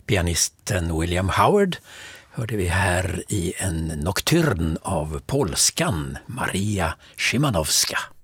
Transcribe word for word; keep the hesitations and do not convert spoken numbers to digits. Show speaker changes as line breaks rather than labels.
Pianisten William Howard hörde vi här i en nocturn av polskan Maria Szymanowska.